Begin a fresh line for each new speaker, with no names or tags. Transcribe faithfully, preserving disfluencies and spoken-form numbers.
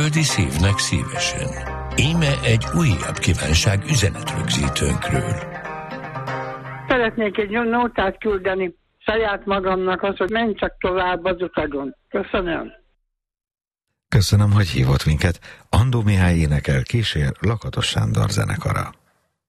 Földi szívnek szívesen. Íme egy újabb kívánság üzenetrögzítőnkről.
Szeretnék egy nótát küldeni saját magamnak, az, hogy menj csak tovább az utagon. Köszönöm.
Köszönöm, hogy hívott minket. Andó Mihály énekel, kísér Lakatos Sándor zenekara.